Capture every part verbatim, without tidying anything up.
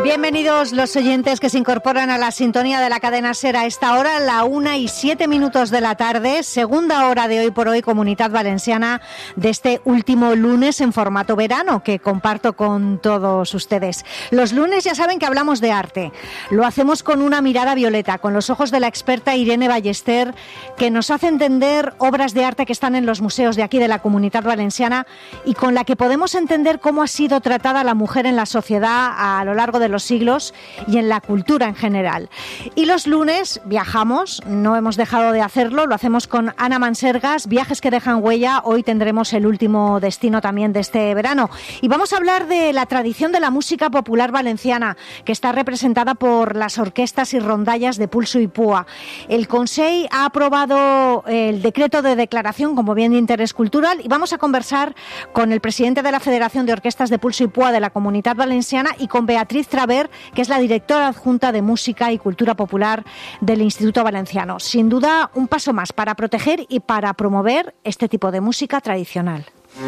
Bienvenidos los oyentes que se incorporan a la sintonía de la cadena SER a esta hora, la una y siete minutos de la tarde, segunda hora de Hoy por Hoy, Comunitat Valenciana, de este último lunes en formato verano que comparto con todos ustedes. Los lunes ya saben que hablamos de arte. Lo hacemos con una mirada violeta, con los ojos de la experta Irene Ballester, que nos hace entender obras de arte que están en los museos de aquí de la Comunitat Valenciana y con la que podemos entender cómo ha sido tratada la mujer en la sociedad a lo largo de los siglos y en la cultura en general. Y los lunes viajamos, no hemos dejado de hacerlo, lo hacemos con Ana Mansergas, viajes que dejan huella. Hoy tendremos el último destino también de este verano. Y vamos a hablar de la tradición de la música popular valenciana, que está representada por las orquestas y rondallas de Pulso y Púa. El Consell ha aprobado el decreto de declaración como bien de interés cultural y vamos a conversar con el presidente de la Federación de Orquestas de Pulso y Púa de la Comunitat Valenciana y con Beatriz Traver, que es la directora adjunta de Música y Cultura Popular del Instituto Valenciano. Sin duda, un paso más para proteger y para promover este tipo de música tradicional.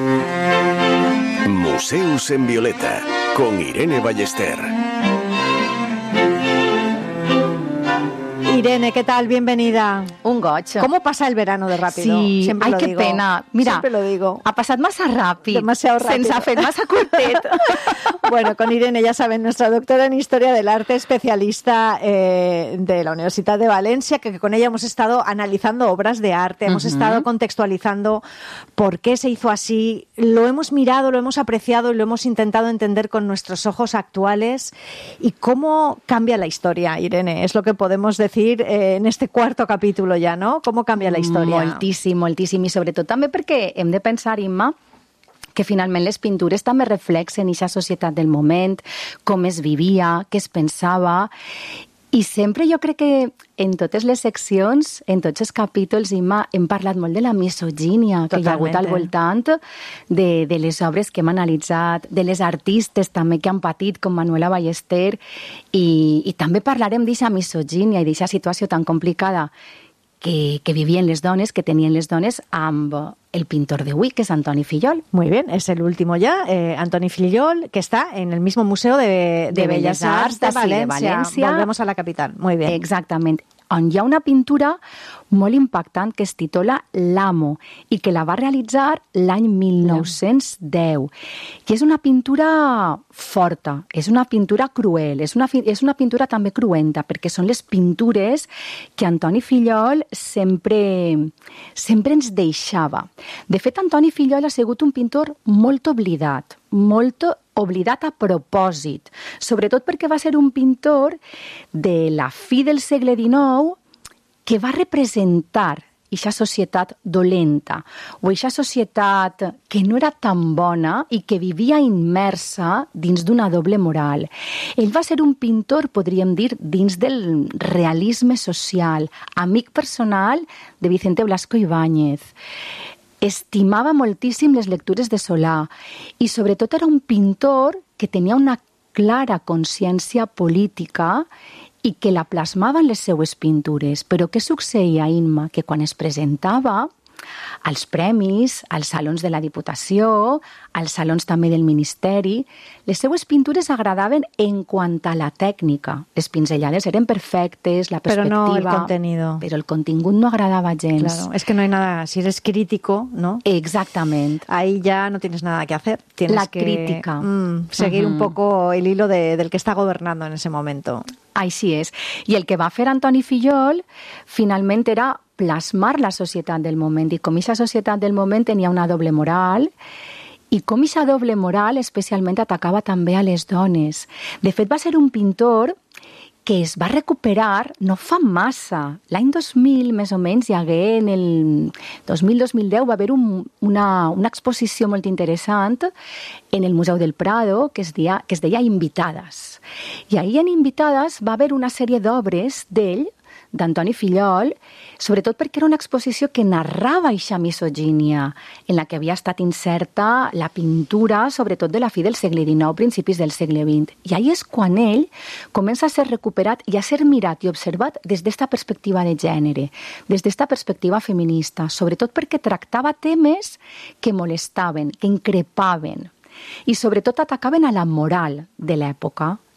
Museus en Violeta, con Irene Ballester. Irene, ¿qué tal? Bienvenida. Un goig. ¿Cómo pasa el verano de rápido? Sí, Siempre ai, lo que digo. pena. Mira, Siempre lo digo. Ha passat massa ràpid. Demasiado rápido. Sense fer massa curtet. Bueno, con Irene, ya saben, nuestra doctora en Historia del Arte, especialista eh, de la Universidad de Valencia, que, que con ella hemos estado analizando obras de arte, hemos uh-huh. estado contextualizando por qué se hizo así, lo hemos mirado, lo hemos apreciado y lo hemos intentado entender con nuestros ojos actuales y cómo cambia la historia, Irene, es lo que podemos decir eh, en este cuarto capítulo ya, ¿no? ¿Cómo cambia la historia? Moltíssim, moltíssim, i sobretot també perquè hem de pensar, Imma, que finalment les pintures també reflexen aquesta societat del moment, com es vivia, què es pensava, i sempre jo crec que en totes les seccions, en tots els capítols, Imma, hem parlat molt de la misogínia que Totalmente. Hi ha hagut al voltant de, de les obres que hem analitzat, de les artistes també que han patit, com Manuela Ballester, i, i també parlarem d'aquesta misogínia i d'aquesta situació tan complicada que, que vivien les dones, que tenien les dones amb el pintor d'avui, que es Antoni Fillol. Muy bien, es el último ya, eh, Antoni Fillol, que está en el mismo Museo de, de, de Bellas Arts de, de, Valencia. de València. Volvemos a la capital, muy bien. Exactament. On hi ha una pintura molt impactant que es titula L'Amo i que la va realitzar l'any mil nou-cents deu. I és una pintura forta, és una pintura cruel, és una, és una pintura també cruenta, perquè són les pintures que Antoni Fillol sempre, sempre ens deixava. De fet, Antoni Fillol ha sigut un pintor molt oblidat, molt oblidat a propòsit, sobretot perquè va ser un pintor de la fi del segle dinou que va representar aquesta societat dolenta o aquesta societat que no era tan bona i que vivia immersa dins d'una doble moral. Ell va ser un pintor, podríem dir, dins del realisme social, amic personal de Vicente Blasco Ibáñez. Estimava moltíssim les lectures de Solà i sobretot era un pintor que tenia una clara consciència política i que la plasmava en les seues pintures. Però què succeïa, Imma? Que quan es presentava als premis, als salons de la Diputació, als salons també del Ministeri, les seues pintures agradaven en quant a la tècnica. Les pinzellades eren perfectes, la perspectiva... Però no el contenido. Però el contingut no agradava gens. Claro, es que no hay nada... Si eres crítico, ¿no? Exactament. Ahí ya no tienes nada que hacer. Tienes la que, crítica. Mm, seguir uh-huh. un poco el hilo de, del que está gobernando en ese momento. Així és. I el que va fer Antoni Fillol finalment era plasmar la societat del moment i com aquesta societat del moment tenia una doble moral i com aquesta doble moral especialment atacava també a les dones. De fet, va ser un pintor que es va recuperar no fa massa. L'any dos mil, més o menys, hi hagué en el dos mil dos mil deu va haver un, una, una exposició molt interessant en el Museu del Prado que es deia, que es deia Invitades. I ahir en Invitades va haver una sèrie d'obres d'ell, d'Antoni Fillol, sobretot perquè era una exposició que narrava aquesta misogínia en la que havia estat inserta la pintura, sobretot de la fi del segle dinou, principis del segle vint. I ahí és quan ell comença a ser recuperat i a ser mirat i observat des d'esta perspectiva de gènere, des d'esta perspectiva feminista, sobretot perquè tractava temes que molestaven, que increpaven i sobretot atacaven a la moral de l'època.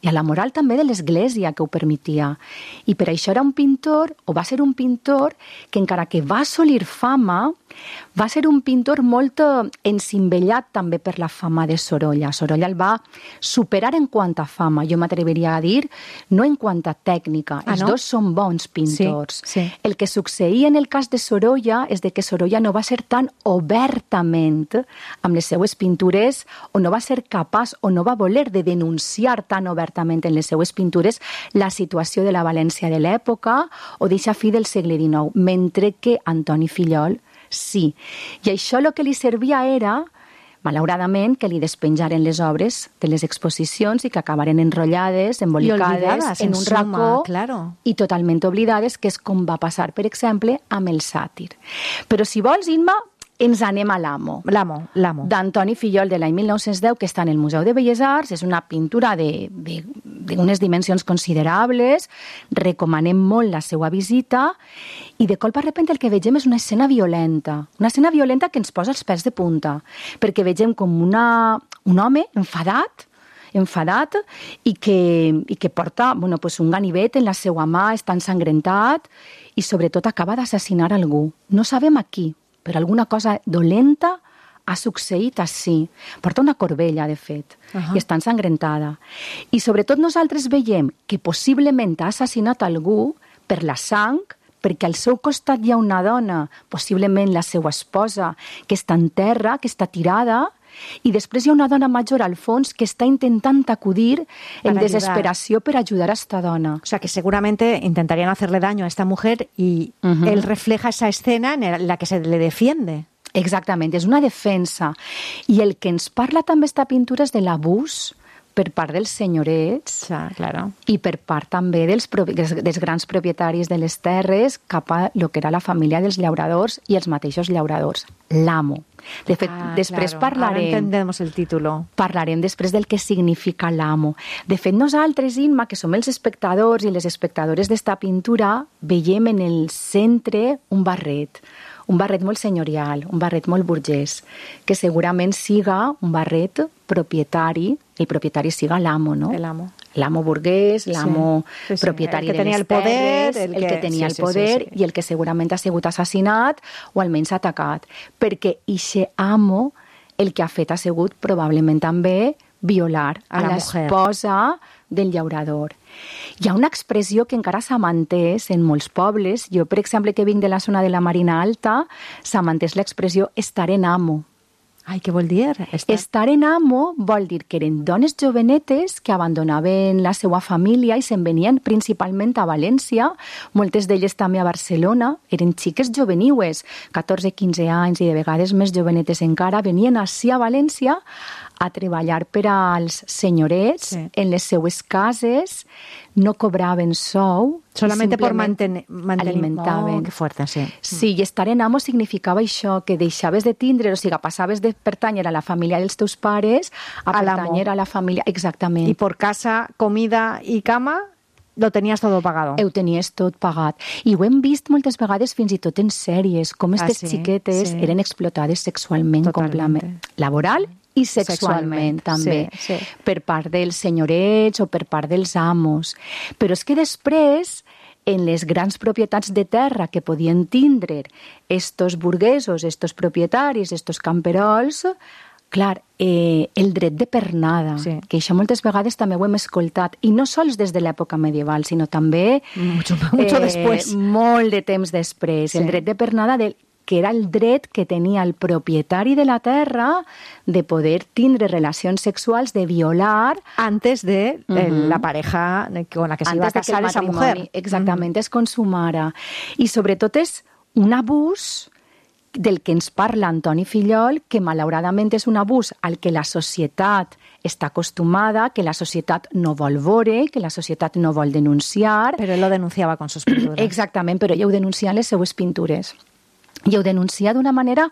i a la moral també de l'Església que ho permetia. I per això era un pintor, o va ser un pintor, que encara que va assolir fama, va ser un pintor molt encimbellat també per la fama de Sorolla. Sorolla el va superar en quant a fama, jo m'atreviria a dir, no en quant a tècnica. Ah, Els no? dos són bons pintors. Sí, sí. El que succeïa en el cas de Sorolla és de que Sorolla no va ser tan obertament amb les seues pintures, o no va ser capaç o no va voler de denunciar tan obertament en les seues pintures la situació de la València de l'època o d'eixa fi del segle dinou, mentre que Antoni Fillol sí. I això el que li servia era, malauradament, que li despenjaren les obres de les exposicions i que acabaren enrotllades, embolicades en un racó, claro. i totalment oblidades, que és com va passar, per exemple, amb el sàtir. Però si vols, Imma, ens anem a l'Amo. L'Amo, l'Amo. D'Antoni Fillol, de l'any mil nou-cents deu, que està en el Museu de Belles Arts. És una pintura de, de, d'unes dimensions considerables. Recomanem molt la seva visita. I de colp a repente el que vegem és una escena violenta. Una escena violenta que ens posa els pèls de punta. Perquè vegem com una, un home enfadat, enfadat i que, i que porta bueno, pues un ganivet en la seva mà, està ensangrentat i sobretot acaba d'assassinar algú. No sabem a qui, però alguna cosa dolenta ha succeït així. Porta una corbella, de fet, uh-huh. i està ensangrentada. I sobretot nosaltres veiem que possiblement ha assassinat algú per la sang, perquè al seu costat hi ha una dona, possiblement la seva esposa, que està en terra, que està tirada, i després hi ha una dona major al fons que està intentant acudir en desesperació per ayudar a esta dona. O sea, que seguramente intentarían hacerle daño a esta mujer y uh-huh. él refleja esa escena en la que se le defiende. Exactament, és una defensa. I el que ens parla també esta pintura és de l'abús per part dels senyorets ja, claro. i per part també dels, dels grans propietaris de les terres cap a lo que era la família dels llauradors i els mateixos llauradors, l'amo. De fet, ah, després claro. parlarem... Ahora entendemos el título. Parlarem després del que significa l'amo. De fet, nosaltres, Imma, que som els espectadors i les espectadores d'esta pintura, veiem en el centre un barret, un barret molt senyorial, un barret molt burgès, que segurament siga un barret propietari, el propietari siga l'amo, no? L'amo. L'amo burguès, l'amo sí, sí, sí. propietari el que de tenia les el poder, terres, el el que, que tenia sí, el poder sí, sí, sí. i el que segurament ha sigut assassinat o almenys atacat. Perquè ixe amo el que ha fet ha sigut probablement també violar a, a l'esposa del llaurador. Hi ha una expressió que encara s'ha mantès en molts pobles. Jo, per exemple, que vinc de la zona de la Marina Alta, s'ha mantès l'expressió estar en amo. Ai, què vol dir? Estar... estar en amo vol dir que eren dones jovenetes que abandonaven la seva família i se'n venien principalment a València, moltes d'elles també a Barcelona, eren xiques joveniues, catorze quinze anys i de vegades més jovenetes encara, venien ací a València a treballar per als senyorets sí. en les seues cases, no cobraven sou, solamente por manten alimentaven. Oh, que fuerte, sí. Sí, i estar en amo significava això, que deixaves de tindre, o sigui, passaves de pertànyer a la família dels teus pares a, a pertànyer a la família, exactament. I por casa, comida i cama, lo tenías todo pagado. Ho tenies tot pagat. I ho hem vist moltes vegades fins i tot en sèries, com aquestes ah, sí? xiquetes sí. eren explotades sexualment, completament. Laboral i sexualment, sexualment també, sí, sí. per part dels senyorets o per part dels amos. Però és que després, en les grans propietats de terra que podien tindre estos burguesos, estos propietaris, estos camperols, clar, eh, el dret de pernada, sí. que això moltes vegades també ho hem escoltat, i no sols des de l'època medieval, sinó també mucho, mucho eh, después. molt de temps després. Sí. El dret de pernada del que era el dret que tenia el propietari de la terra de poder tindre relacions sexuals, de violar... Antes de uh-huh. eh, la pareja con la que se Antes iba a casar esa mujer. Exactament, uh-huh. es consumara. I sobretot és un abús del que ens parla Antoni Fillol, que malauradament és un abús al que la societat està acostumada, que la societat no vol veure, que la societat no vol denunciar. Però ell lo denunciava con sus pinturas. Exactament, però ell ho denuncia en les seues pintures. I ho denuncia d'una manera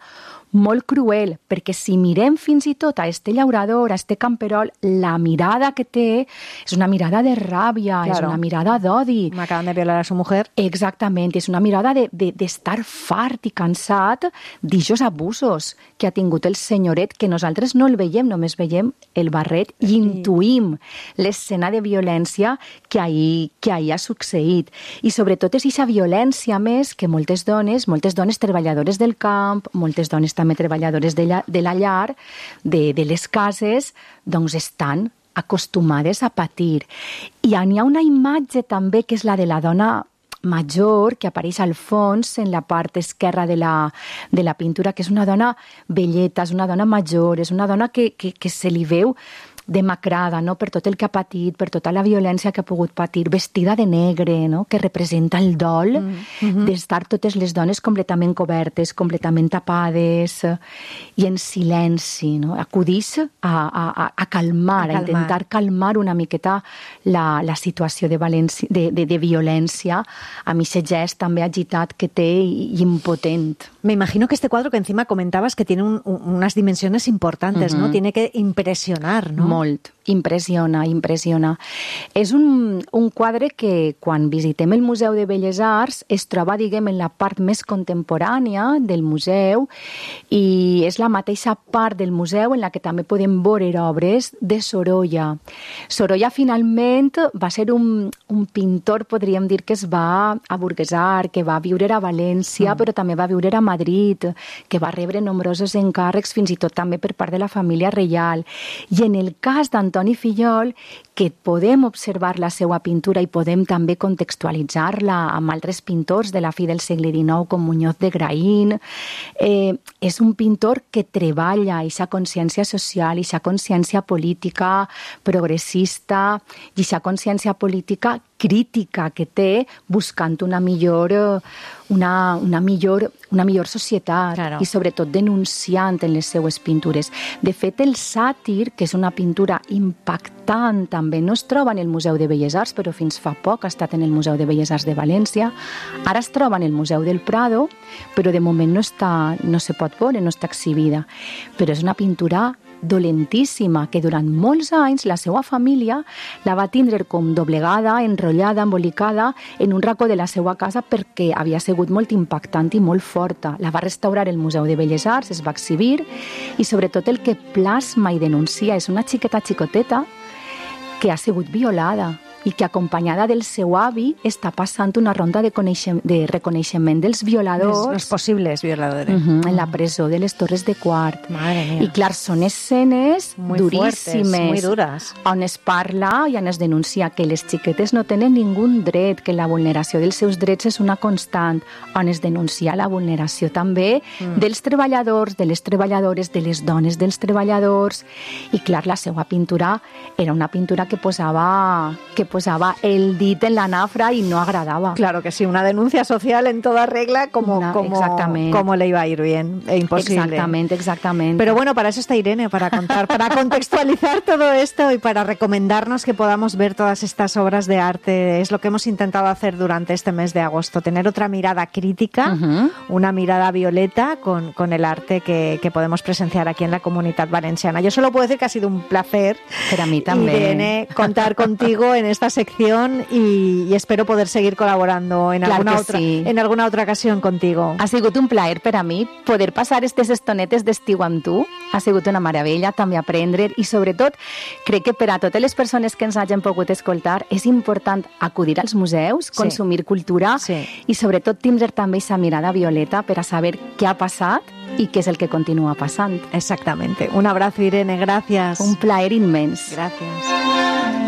molt cruel, perquè si mirem fins i tot a este llaurador, a este camperol, la mirada que té és una mirada de ràbia, claro. És una mirada d'odi. M'acaben de violar a su mujer. Exactament, és una mirada d'estar de, de, fart i cansat d'ixos abusos que ha tingut el senyoret, que nosaltres no el veiem, només veiem el barret i intuïm l'escena de violència que ahir, que ahir ha succeït. I sobretot és aquesta violència més que moltes dones, moltes dones treballadores del camp, moltes dones també treballadores de la, de la llar, de, de les cases, doncs estan acostumades a patir. I n'hi ha una imatge també que és la de la dona major, que apareix al fons en la part esquerra de la, de la pintura, que és una dona velleta, és una dona major, és una dona que, que, que se li veu demacrada, no? Per tot el que ha patit, per tota la violència que ha pogut patir, vestida de negre, no? Que representa el dol mm -hmm. d'estar totes les dones completament cobertes, completament tapades i en silenci, no? Acudís a, a, a, calmar, a calmar, a intentar calmar una miqueta la, la situació de, valenci, de, de, de violència, amb aquest gest també agitat que té i, i impotent. Me imagino que este cuadro que encima comentabas que tiene un, un, unas dimensiones importantes, mm-hmm. ¿no? Tiene que impressionar, ¿no? Molt. Impressiona, impressiona. És un, un quadre que quan visitem el Museu de Belles Arts es troba, diguem, en la part més contemporània del museu i és la mateixa part del museu en la que també podem veure obres de Sorolla. Sorolla finalment va ser un, un pintor, podríem dir, que es va aburguesar, que va viure a València, mm. però també va viure a Madrid, que va rebre nombrosos encàrrecs, fins i tot també per part de la família reial. I en el cas d'Antoni Fillol, que podem observar la seva pintura i podem també contextualitzar-la amb altres pintors de la fi del segle dinou, com Muñoz de Graín, eh, és un pintor que treballa aquesta consciència social, aquesta consciència política progressista i aquesta consciència política crítica que té buscant una millor, una, una millor, una millor societat, claro. I sobretot denunciant en les seues pintures. De fet, el sàtir, que és una pintura impactant també, no es troba en el Museu de Belles Arts, però fins fa poc ha estat en el Museu de Belles Arts de València. Ara es troba en el Museu del Prado, però de moment no, està, no se pot veure, no està exhibida. Però és una pintura dolentíssima, que durant molts anys la seva família la va tindre com doblegada, enrotllada, embolicada en un racó de la seva casa perquè havia sigut molt impactant i molt forta. La va restaurar el Museu de Belles Arts, es va exhibir i sobretot el que plasma i denuncia és una xiqueta xicoteta que ha sigut violada i que acompanyada del seu avi està passant una ronda de, de reconeixement dels violadors. Los possibles violadores. Uh-huh, en la presó de les Torres de Quart. Madre mía. I clar, són escenes muy duríssimes. Fuertes, muy duras. On es parla i on es denuncia que les xiquetes no tenen ningú dret, que la vulneració dels seus drets és una constant, on es denuncia la vulneració també mm. dels treballadors, de les treballadores, de les dones dels treballadors. I clar, la seva pintura era una pintura que posava... que posaba el dit en la nafra y no agradaba. Claro que sí, una denuncia social en toda regla, como, una, como, como le iba a ir bien, e imposible. Exactamente, exactamente. Pero bueno, para eso está Irene, para contar, para contextualizar todo esto y para recomendarnos que podamos ver todas estas obras de arte. Es lo que hemos intentado hacer durante este mes de agosto, tener otra mirada crítica, uh-huh. una mirada violeta con, con el arte que, que podemos presenciar aquí en la Comunitat Valenciana. Yo solo puedo decir que ha sido un placer, pero a mí también, Irene, contar contigo en esta sección y, y espero poder seguir colaborando en, claro alguna otra, sí. en alguna otra ocasión contigo. Ha sigut un plaer per a mi poder passar aquestes estonetes d'estiu amb tu. Ha sigut una meravella també aprendre i sobretot crec que per a totes les persones que ens hagin pogut escoltar és important acudir als museus, consumir sí. cultura sí. i sobretot tindre també aquesta mirada violeta per a saber què ha passat i què és el que continua passant. Exactamente. Un abrazo, Irene, gracias. Un plaer immens. Gracias.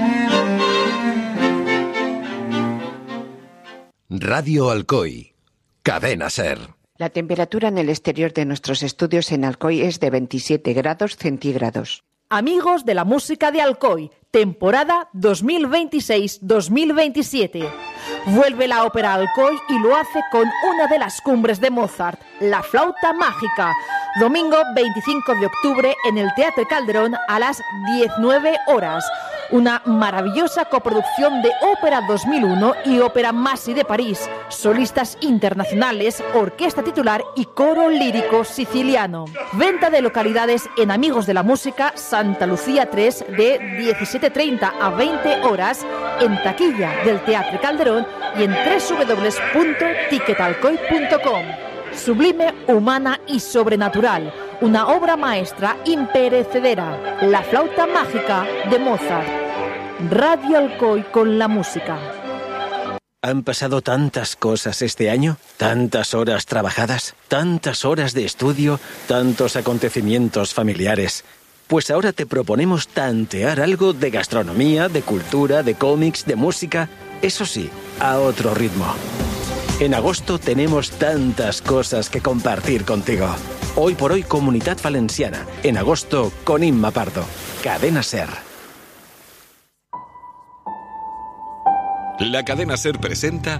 Radio Alcoy, Cadena Ser. La temperatura en el exterior de nuestros estudios en Alcoy es de veintisiete grados centígrados. Amigos de la música de Alcoy, temporada dos mil veintiséis dos mil veintisiete. Vuelve la ópera Alcoy y lo hace con una de las cumbres de Mozart, La Flauta Mágica. Domingo veinticinco de octubre en el Teatro Calderón a las diecinueve horas. una maravillosa coproducción de Ópera dos mil uno y Ópera Massi de París, solistas internacionales, orquesta titular y coro lírico siciliano. Venta de localidades en Amigos de la Música, Santa Lucía tres, de diecisiete treinta a veinte horas, en taquilla del Teatro Calderón y en doble u doble u doble u punto ticketalcoy punto com. Sublime, humana y sobrenatural. Una obra maestra imperecedera. La flauta mágica de Mozart. Radio Alcoy con la música. Han pasado tantas cosas este año, tantas horas trabajadas, tantas horas de estudio, tantos acontecimientos familiares. Pues ahora te proponemos tantear algo de gastronomía, de cultura, de cómics, de música, eso sí, a otro ritmo. En agosto tenemos tantas cosas que compartir contigo. Hoy por hoy Comunidad Valenciana. En agosto con Inma Pardo. Cadena SER. La Cadena SER presenta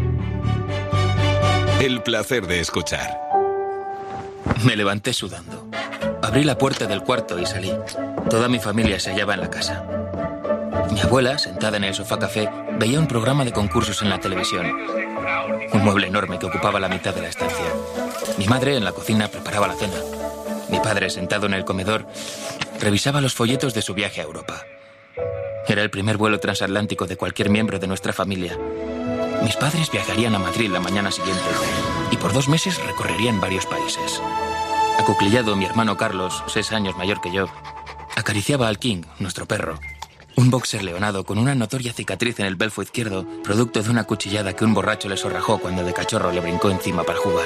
El placer de escuchar. Me levanté sudando. Abrí la puerta del cuarto y salí. Toda mi familia se hallaba en la casa. Mi abuela, sentada en el sofá café, veía un programa de concursos en la televisión. Un mueble enorme que ocupaba la mitad de la estancia. Mi madre, en la cocina, preparaba la cena. Mi padre, sentado en el comedor, revisaba los folletos de su viaje a Europa. Era el primer vuelo transatlántico de cualquier miembro de nuestra familia. Mis padres viajarían a Madrid la mañana siguiente y por dos meses recorrerían varios países. Acuclillado, mi hermano Carlos, seis años mayor que yo, acariciaba al King, nuestro perro. Un boxer leonado con una notoria cicatriz en el belfo izquierdo, producto de una cuchillada que un borracho le sorrajó cuando de cachorro le brincó encima para jugar.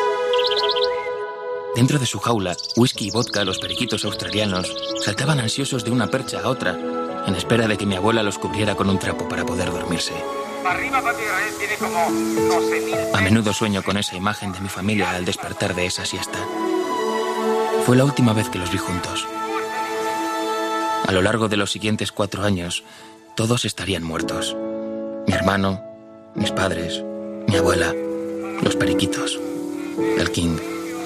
Dentro de su jaula, whisky y vodka, los periquitos australianos, saltaban ansiosos de una percha a otra, en espera de que mi abuela los cubriera con un trapo para poder dormirse. A menudo sueño con esa imagen de mi familia al despertar de esa siesta. Fue la última vez que los vi juntos. A lo largo de los siguientes cuatro años, todos estarían muertos. Mi hermano, mis padres, mi abuela, los periquitos, el King.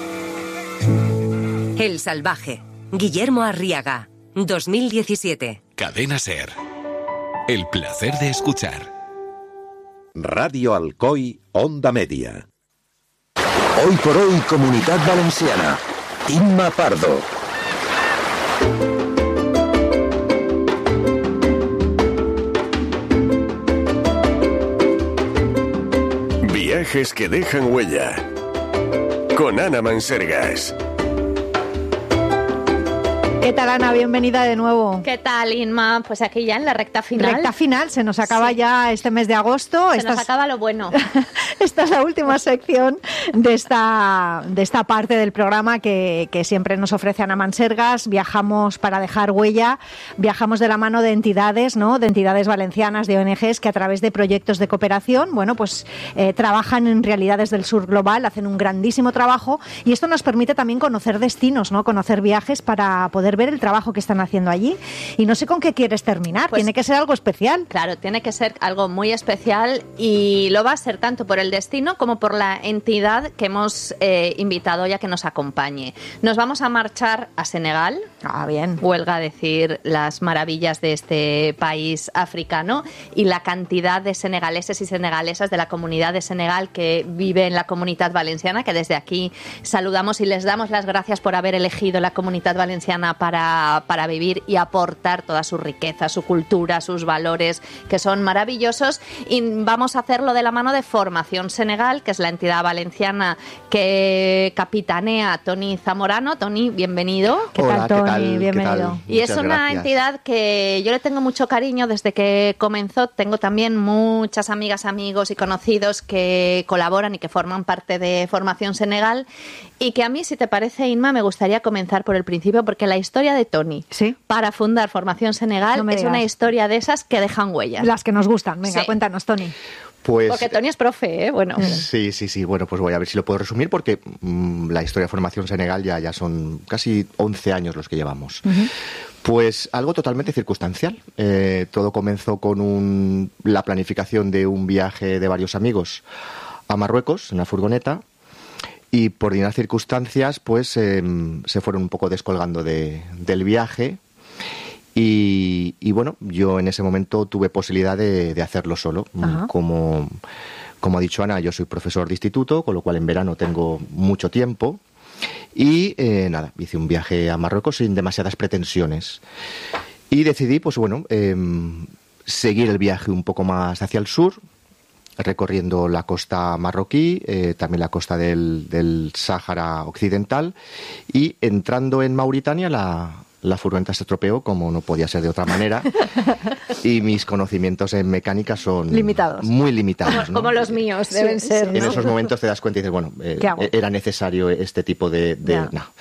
El salvaje. Guillermo Arriaga. dos mil diecisiete. Cadena SER. El placer de escuchar. Radio Alcoy, Onda Media. Hoy por hoy, Comunidad Valenciana. Inma Pardo. Viajes que dejan huella. Con Ana Mansergas. ¿Qué tal, Ana? Bienvenida de nuevo. ¿Qué tal, Inma? Pues aquí ya en la recta final. Recta final, se nos acaba sí. ya este mes de agosto. Se Esta nos es... acaba lo bueno. Esta es la última sección de esta, de esta parte del programa que, que siempre nos ofrece Ana Mansergas. Viajamos para dejar huella, viajamos de la mano de entidades, ¿no? De entidades valencianas, de O N Ges, que a través de proyectos de cooperación, bueno, pues eh, trabajan en realidades del sur global, hacen un grandísimo trabajo y esto nos permite también conocer destinos, ¿no? Conocer viajes para poder ver el trabajo que están haciendo allí. Y no sé con qué quieres terminar, pues, tiene que ser algo especial. Claro, tiene que ser algo muy especial y lo va a ser tanto por el destino como por la entidad que hemos eh, invitado ya que nos acompañe. Nos vamos a marchar a Senegal. Ah, bien. Huelga decir las maravillas de este país africano y la cantidad de senegaleses y senegalesas de la comunidad de Senegal que vive en la Comunidad Valenciana, que desde aquí saludamos y les damos las gracias por haber elegido la Comunidad Valenciana para, para vivir y aportar toda su riqueza, su cultura, sus valores, que son maravillosos. Y vamos a hacerlo de la mano de Formación Senegal, que es la entidad valenciana que capitanea Toni Zamorano. Toni, bienvenido. ¿Qué Hola, tal, Toni? ¿qué tal? Bienvenido. ¿Qué tal? Y es una gracias. entidad que yo le tengo mucho cariño desde que comenzó. Tengo también muchas amigas, amigos y conocidos que colaboran y que forman parte de Formación Senegal. Y que a mí, si te parece, Inma, me gustaría comenzar por el principio, porque la historia de Toni ¿Sí? para fundar Formación Senegal No me es digas. una historia de esas que dejan huellas. Las que nos gustan. Venga, Sí. cuéntanos, Toni. Pues, Porque Toni es profe, ¿eh? Bueno. Sí, sí, sí. Bueno, pues voy a ver si lo puedo resumir porque mmm, la historia de Formación Senegal ya, ya son casi once años los que llevamos. Uh-huh. Pues algo totalmente circunstancial. Eh, todo comenzó con un, la planificación de un viaje de varios amigos a Marruecos en la furgoneta y por diversas circunstancias pues eh, se fueron un poco descolgando de, del viaje. Y, y bueno, yo en ese momento tuve posibilidad de, de hacerlo solo. Ajá. Como, como ha dicho Ana, yo soy profesor de instituto, con lo cual en verano tengo mucho tiempo. Y eh, nada, hice un viaje a Marruecos sin demasiadas pretensiones. Y decidí, pues bueno, eh, seguir el viaje un poco más hacia el sur, recorriendo la costa marroquí, eh, también la costa del, del Sáhara Occidental, y entrando en Mauritania la, la furgoneta se estropeó, como no podía ser de otra manera, y mis conocimientos en mecánica son limitados. Muy limitados. Como, ¿no? como los míos deben sí, ser. sí, En ¿no? esos momentos te das cuenta y dices, bueno, eh, ¿Qué hago? era necesario este tipo de... de Ya. no.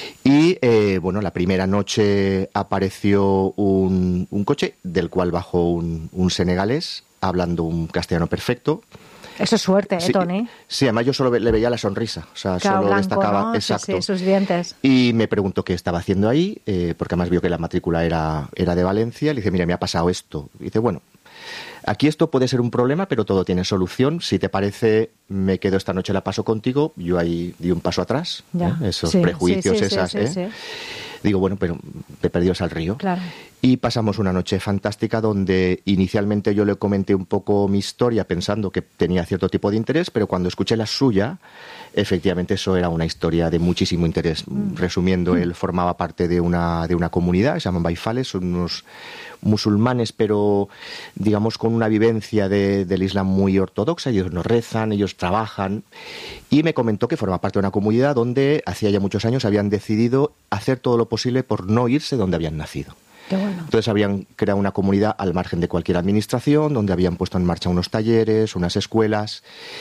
Y eh, bueno, la primera noche apareció un, un coche del cual bajó un, un senegalés hablando un castellano perfecto. Eso es suerte, ¿eh, Sí, Tony? sí, además yo solo ve- le veía la sonrisa, o sea, Claro, solo blanco, destacaba, ¿no? Sí, exacto. sí, sus dientes. Y me preguntó qué estaba haciendo ahí, eh, porque además vio que la matrícula era, era de Valencia. Le dice, mira, me ha pasado esto. Y dice, bueno, aquí esto puede ser un problema, pero todo tiene solución. Si te parece, me quedo esta noche, la paso contigo. Yo ahí di un paso atrás, Ya. ¿eh? Esos Sí, prejuicios, sí, sí, esas... sí, ¿eh? sí, sí. Digo, bueno, pero te perdidos al río. Claro. Y pasamos una noche fantástica donde inicialmente yo le comenté un poco mi historia pensando que tenía cierto tipo de interés, pero cuando escuché la suya, efectivamente eso era una historia de muchísimo interés. Resumiendo, él formaba parte de una, de una comunidad, se llaman Baifales, son unos musulmanes, pero digamos con una vivencia de, del Islam muy ortodoxa. Ellos no rezan, ellos trabajan. Y me comentó que forma parte de una comunidad donde hacía ya muchos años habían decidido hacer todo lo posible por no irse donde habían nacido. Qué bueno. Entonces habían creado una comunidad al margen de cualquier administración, donde habían puesto en marcha unos talleres, unas escuelas,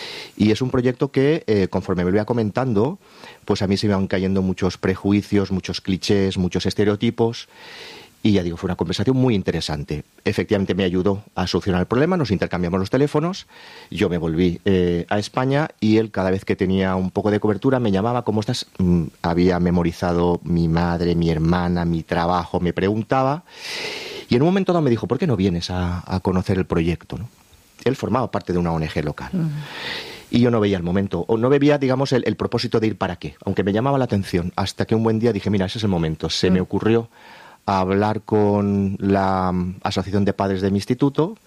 y es un proyecto que, eh, conforme me lo iba comentando, pues a mí se me iban cayendo muchos prejuicios, muchos clichés, muchos estereotipos, y ya digo, fue una conversación muy interesante. Efectivamente me ayudó a solucionar el problema, nos intercambiamos los teléfonos, yo me volví eh, a España y él cada vez que tenía un poco de cobertura me llamaba, ¿cómo estás? Mm, había memorizado mi madre, mi hermana, mi trabajo, me preguntaba y en un momento dado me dijo, ¿por qué no vienes a, a conocer el proyecto? ¿no? Él formaba parte de una O N Ge local. Uh-huh. Y yo no veía el momento, o no veía, digamos, el, el propósito de ir para qué, aunque me llamaba la atención, hasta que un buen día dije, mira, ese es el momento, se uh-huh. me ocurrió a hablar con la asociación de padres de mi instituto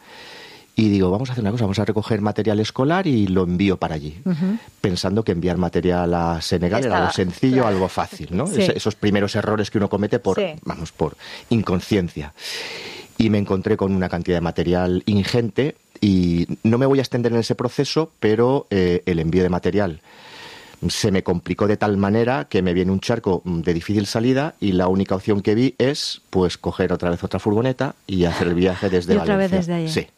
y digo, vamos a hacer una cosa, vamos a recoger material escolar y lo envío para allí, uh-huh. pensando que enviar material a Senegal Estaba, era algo sencillo, claro. algo fácil, ¿no? Sí. Es, esos primeros errores que uno comete por, sí. vamos, por inconsciencia. Y me encontré con una cantidad de material ingente y no me voy a extender en ese proceso, pero eh, el envío de material se me complicó de tal manera que me viene un charco de difícil salida y la única opción que vi es pues coger otra vez otra furgoneta y hacer el viaje desde y Valencia. Otra vez desde allí. Sí.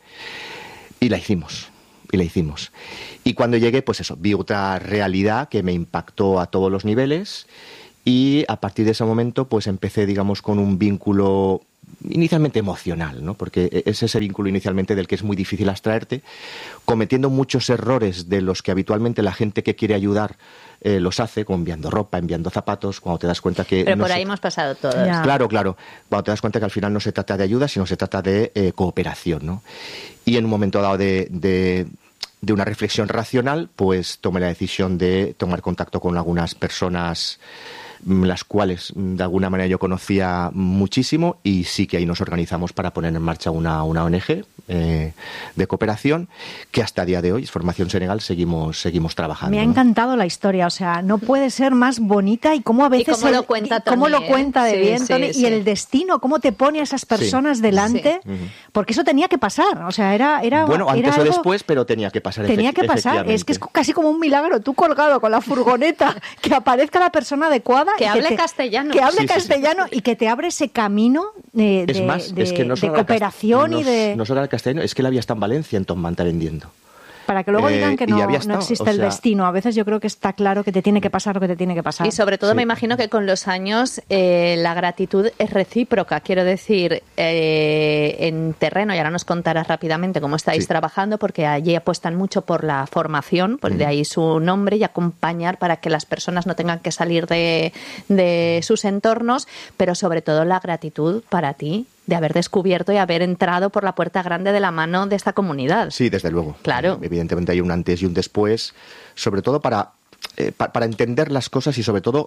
Y la hicimos. Y la hicimos. Y cuando llegué, pues eso, vi otra realidad que me impactó a todos los niveles y a partir de ese momento pues empecé, digamos, con un vínculo inicialmente emocional, ¿no? Porque es ese vínculo inicialmente del que es muy difícil abstraerte, cometiendo muchos errores de los que habitualmente la gente que quiere ayudar eh, los hace, como enviando ropa, enviando zapatos, cuando te das cuenta que... Pero no por ahí se... hemos pasado todos. Ya. Claro, claro. Cuando te das cuenta que al final no se trata de ayuda, sino se trata de eh, cooperación, ¿no? Y en un momento dado de... de de una reflexión racional, pues tomé la decisión de tomar contacto con algunas personas las cuales de alguna manera yo conocía muchísimo y sí que ahí nos organizamos para poner en marcha una, una O N Ge eh, de cooperación que hasta el día de hoy, Formación Senegal, seguimos seguimos trabajando. Me ha ¿no? encantado la historia, o sea, no puede ser más bonita y cómo a veces... Y cómo el, lo cuenta Tony, cómo lo ¿eh? cuenta de sí, bien, sí, Tony, sí. y el destino, cómo te pone a esas personas sí. delante, Sí. porque eso tenía que pasar, o sea, era... era bueno, antes era o algo... después, pero tenía que pasar. Tenía que pasar, es que es casi como un milagro, tú colgado con la furgoneta, que aparezca la persona adecuada... Que y hable que te, castellano. Que hable sí, sí, castellano sí. y que te abre ese camino de, es de, más, de, es que no de cooperación no, y de... No solo era el castellano, es que él había estado en Valencia, en Tomanta, vendiendo. Para que luego Eh, digan que y no, había no estado, existe o el sea- destino. A veces yo creo que está claro que te tiene que pasar lo que te tiene que pasar. Y sobre todo Sí. me imagino que con los años eh, la gratitud es recíproca. Quiero decir, eh, en terreno, y ahora nos contarás rápidamente cómo estáis Sí. trabajando, porque allí apuestan mucho por la formación, pues de ahí su nombre, y acompañar para que las personas no tengan que salir de, de sus entornos, pero sobre todo la gratitud para ti de haber descubierto y haber entrado por la puerta grande de la mano de esta comunidad. Sí, desde luego. Claro. Eh, Evidentemente hay un antes y un después, sobre todo para, eh, pa- para entender las cosas y sobre todo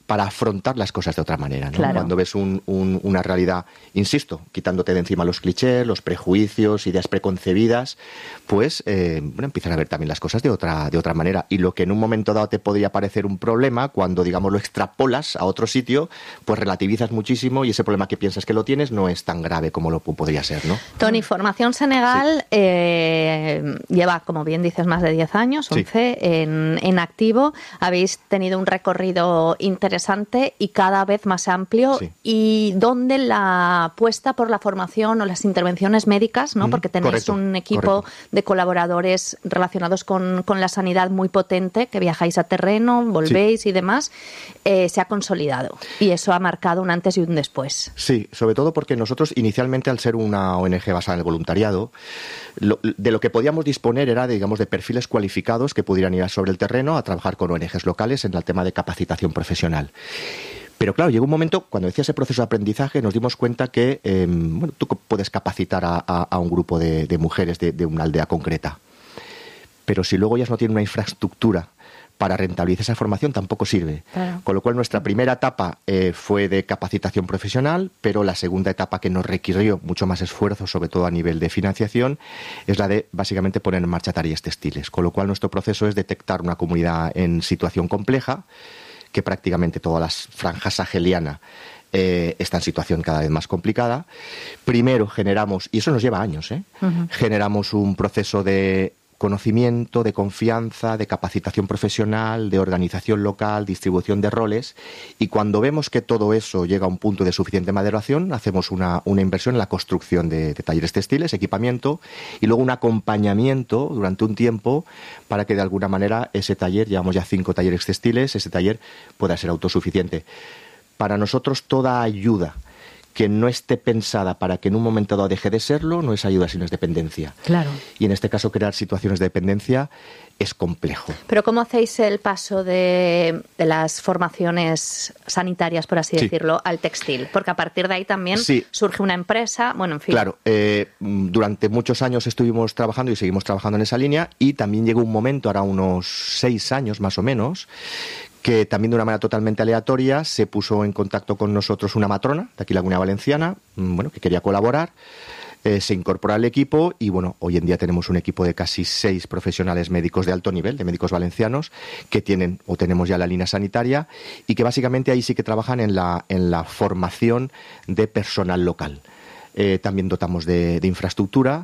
para afrontar las cosas de otra manera, ¿no? Claro. Cuando ves un, un, una realidad, insisto, quitándote de encima los clichés, los prejuicios, ideas preconcebidas, pues eh, bueno, empiezas a ver también las cosas de otra, de otra manera. Y lo que en un momento dado te podría parecer un problema, cuando, digamos, lo extrapolas a otro sitio, pues relativizas muchísimo y ese problema que piensas que lo tienes no es tan grave como lo podría ser, ¿no? Toni, Formación Senegal sí. eh, lleva, como bien dices, más de diez años, once, sí. en, en activo. Habéis tenido un recorrido interesante y cada vez más amplio, sí. y donde la apuesta por la formación o las intervenciones médicas, ¿no? Porque tenéis correcto, un equipo correcto. de colaboradores relacionados con, con la sanidad muy potente, que viajáis a terreno, volvéis sí. y demás, eh, se ha consolidado. Y eso ha marcado un antes y un después. Sí, sobre todo porque nosotros inicialmente, al ser una O N G basada en el voluntariado, lo, de lo que podíamos disponer era, digamos, de perfiles cualificados que pudieran ir sobre el terreno a trabajar con O N Ges locales en el tema de capacitación profesional. Pero claro, llegó un momento, cuando decía ese proceso de aprendizaje, nos dimos cuenta que eh, bueno, tú puedes capacitar a, a, a un grupo de, de mujeres de, de una aldea concreta. Pero si luego ellas no tienen una infraestructura para rentabilizar esa formación, tampoco sirve. Claro. Con lo cual, nuestra primera etapa eh, fue de capacitación profesional, pero la segunda etapa, que nos requirió mucho más esfuerzo, sobre todo a nivel de financiación, es la de, básicamente, poner en marcha talleres textiles. Con lo cual, nuestro proceso es detectar una comunidad en situación compleja, que prácticamente todas las franjas saheliana eh, está en situación cada vez más complicada. Primero generamos, y eso nos lleva años, ¿eh? Uh-huh. generamos un proceso de conocimiento, de confianza, de capacitación profesional, de organización local, distribución de roles, y cuando vemos que todo eso llega a un punto de suficiente maduración, hacemos una, una inversión en la construcción de, de talleres textiles, equipamiento, y luego un acompañamiento durante un tiempo para que de alguna manera ese taller, llevamos ya cinco talleres textiles, ese taller pueda ser autosuficiente. Para nosotros toda ayuda que no esté pensada para que en un momento dado deje de serlo, no es ayuda, sino es dependencia. Claro. Y en este caso, crear situaciones de dependencia es complejo. Pero ¿cómo hacéis el paso de, de las formaciones sanitarias, por así sí. decirlo, al textil? Porque a partir de ahí también sí. surge una empresa, bueno, en fin. Claro, eh, durante muchos años estuvimos trabajando y seguimos trabajando en esa línea, y también llegó un momento, ahora unos seis años más o menos, que también de una manera totalmente aleatoria se puso en contacto con nosotros una matrona de aquí la Comunidad Valenciana, bueno, que quería colaborar, eh, se incorporó al equipo y bueno, hoy en día tenemos un equipo de casi seis profesionales médicos de alto nivel, de médicos valencianos, que tienen o tenemos ya la línea sanitaria y que básicamente ahí sí que trabajan en la, en la formación de personal local. Eh, también dotamos de, de infraestructura.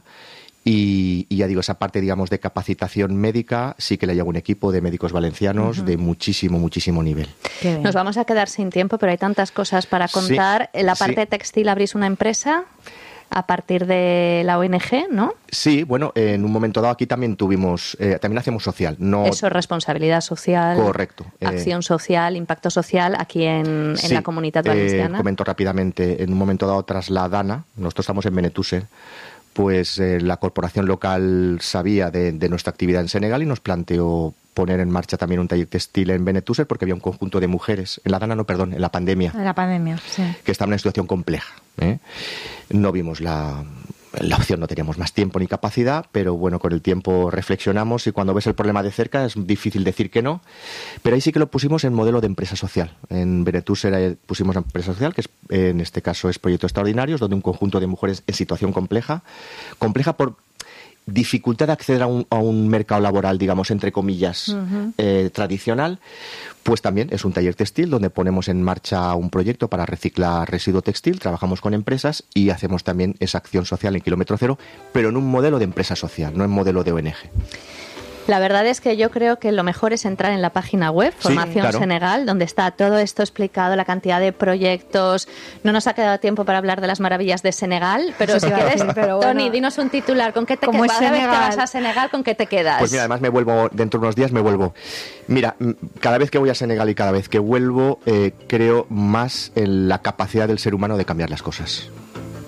Y, y ya digo, esa parte, digamos, de capacitación médica sí que le lleva un equipo de médicos valencianos uh-huh. de muchísimo, muchísimo nivel. Nos vamos a quedar sin tiempo, pero hay tantas cosas para contar. Sí, en la parte sí. textil abrís una empresa a partir de la O N G, ¿no? Sí, bueno, en un momento dado aquí también tuvimos, eh, también hacemos social. No... Eso es responsabilidad social. Correcto. Acción eh... social, impacto social aquí en, sí, en la Comunitat Valenciana. Eh, comento rápidamente, en un momento dado tras la DANA, nosotros estamos en Benetússer, pues eh, la corporación local sabía de, de nuestra actividad en Senegal y nos planteó poner en marcha también un taller textil en Benetússer porque había un conjunto de mujeres, en la DANA no, perdón, en la pandemia. En la pandemia, sí. Que estaban en una situación compleja, ¿eh? No vimos la... La opción, no teníamos más tiempo ni capacidad, pero bueno, con el tiempo reflexionamos y cuando ves el problema de cerca es difícil decir que no, pero ahí sí que lo pusimos en modelo de empresa social. En Benetússer pusimos empresa social, que es, en este caso es Proyectos Extraordinarios, donde un conjunto de mujeres en situación compleja, compleja por dificultad de acceder a un, a un mercado laboral, digamos, entre comillas, uh-huh. eh, tradicional, pues también es un taller textil donde ponemos en marcha un proyecto para reciclar residuo textil, trabajamos con empresas y hacemos también esa acción social en kilómetro cero, pero en un modelo de empresa social, no en modelo de O N G. La verdad es que yo creo que lo mejor es entrar en la página web, Formación sí, claro. Senegal, donde está todo esto explicado, la cantidad de proyectos. No nos ha quedado tiempo para hablar de las maravillas de Senegal, pero si quieres, pero bueno. Toni, dinos un titular. ¿Con qué te quedas? Cada vez que vas a Senegal, ¿con qué te quedas? Pues mira, además me vuelvo, dentro de unos días me vuelvo. Mira, cada vez que voy a Senegal y cada vez que vuelvo, eh, creo más en la capacidad del ser humano de cambiar las cosas.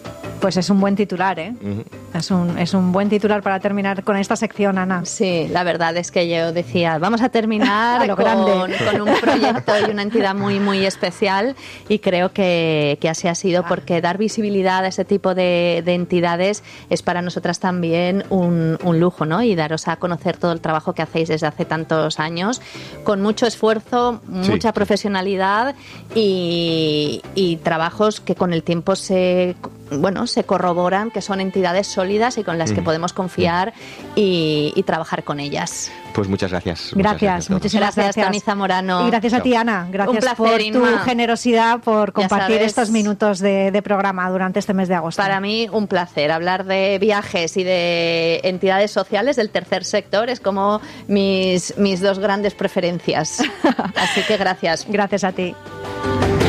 Pues es un buen titular, ¿eh? Uh-huh. Es un, es un buen titular para terminar con esta sección, Ana. Sí, la verdad es que yo decía, vamos a terminar a lo con, grande. con un proyecto y una entidad muy, muy especial, y creo que, que así ha sido, porque dar visibilidad a ese tipo de, de entidades es para nosotras también un, un lujo, ¿no? Y daros a conocer todo el trabajo que hacéis desde hace tantos años, con mucho esfuerzo, Sí. mucha profesionalidad y, y trabajos que con el tiempo se... bueno, se corroboran, que son entidades sólidas y con las que Mm. podemos confiar y, y trabajar con ellas. Pues muchas gracias. muchas Gracias, a todos. muchísimas Gracias, gracias. Toni Zamorano. Y gracias a ti, Ana. Gracias Un placer, por tu Inma. generosidad, por compartir sabes. estos minutos de, de programa durante este mes de agosto. Para mí, un placer. Hablar de viajes y de entidades sociales del tercer sector es como mis, mis dos grandes preferencias. Así que gracias. Gracias a ti.